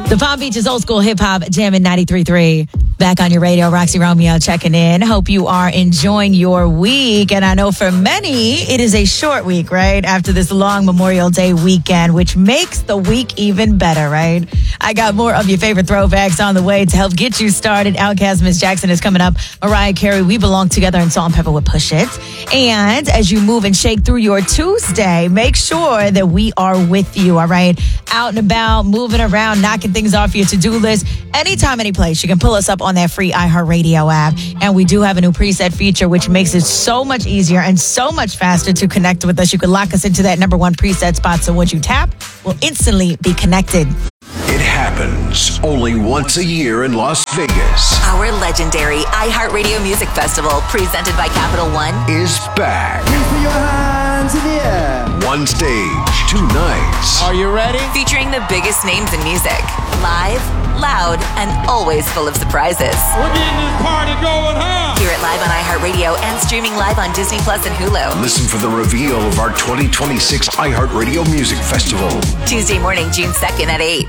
The Palm Beach is old school hip hop jamming 93.3. Back on your radio, Roxy Romeo checking in. Hope you are enjoying your week. And I know for many, it is a short week, right? After this long Memorial Day weekend, which makes the week even better, right? I got more of your favorite throwbacks on the way to help get you started. Outkast Miss Jackson is coming up. Mariah Carey, We Belong Together, and Salt and Pepper with Push It. And as you move and shake through your Tuesday, make sure that we are with you, all right? Out and about, moving around, knocking things off your to-do list. Anytime, any place, you can pull us up on that free iHeartRadio app. And we do have a new preset feature, which makes it so much easier and so much faster to connect with us. You can lock us into that number one preset spot. So once you tap, we'll instantly be connected. It happens only once a year in Las Vegas. Our legendary iHeartRadio Music Festival, presented by Capital One, is back. Put your hands in the air. One stage, 2 nights. Are you ready? featuring the biggest names in music. Live, loud, and always full of surprises. We're getting this party going, huh? Hear it live on iHeartRadio and streaming live on Disney Plus and Hulu. Listen for the reveal of our 2026 iHeartRadio Music Festival. Tuesday morning, June 2nd at 8.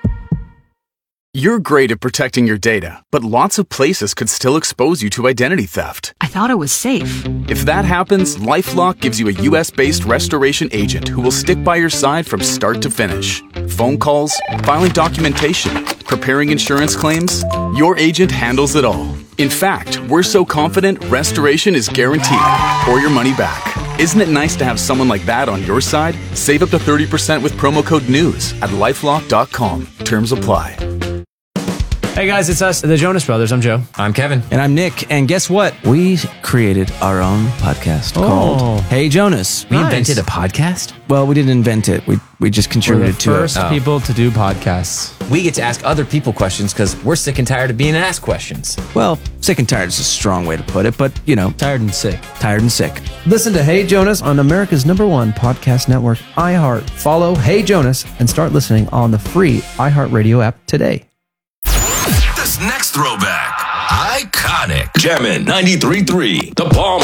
You're great at protecting your data, but lots of places could still expose you to identity theft. I thought it was safe. If that happens, LifeLock gives you a US-based restoration agent who will stick by your side from start to finish. Phone calls, filing documentation, preparing insurance claims, your agent handles it all. In fact, we're so confident restoration is guaranteed or your money back. Isn't it nice to have someone like that on your side? Save up to 30% with promo code NEWS at LifeLock.com. Terms apply. Hey guys, it's us, the Jonas Brothers. I'm Joe. I'm Kevin. And I'm Nick. And guess what? We created our own podcast called Hey Jonas. We invented a podcast? Well, we didn't invent it. We just contributed to it. We're the first people to do podcasts. We get to ask other people questions because we're sick and tired of being asked questions. Well, sick and tired is a strong way to put it, but, you know. Tired and sick. Tired and sick. Listen to Hey Jonas on America's #1 podcast network, iHeart. Follow Hey Jonas and start listening on the free iHeartRadio app today. This next throwback, iconic. Jammin' 93.3, The Palm